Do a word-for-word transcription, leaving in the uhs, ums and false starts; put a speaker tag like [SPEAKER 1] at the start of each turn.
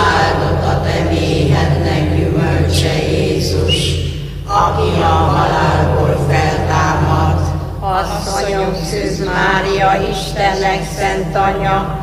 [SPEAKER 1] áldott a te méhednek gyümölcse Jézus, aki a halálból feltámadt.
[SPEAKER 2] Asszonyom, Szűz Mária, Istennek szent anyja,